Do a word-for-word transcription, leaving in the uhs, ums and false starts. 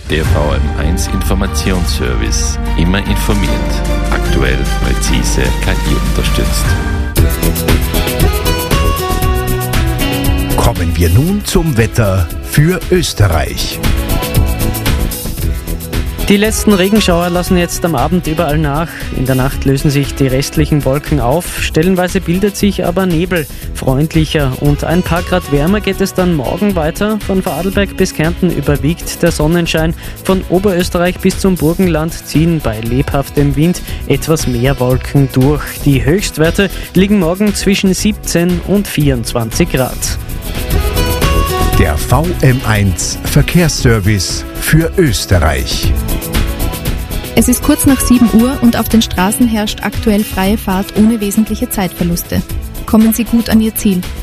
Der V M eins Informationsservice. Immer informiert. Aktuell, präzise, K I unterstützt. Kommen wir nun zum Wetter für Österreich. Die letzten Regenschauer lassen jetzt am Abend überall nach. In der Nacht lösen sich die restlichen Wolken auf. Stellenweise bildet sich aber Nebel. Freundlicher und ein paar Grad wärmer geht es dann morgen weiter. Von Vorarlberg bis Kärnten überwiegt der Sonnenschein. Von Oberösterreich bis zum Burgenland ziehen bei lebhaftem Wind etwas mehr Wolken durch. Die Höchstwerte liegen morgen zwischen siebzehn und vierundzwanzig Grad. Der V M eins Verkehrsservice für Österreich. Es ist kurz nach sieben Uhr und auf den Straßen herrscht aktuell freie Fahrt ohne wesentliche Zeitverluste. Kommen Sie gut an Ihr Ziel.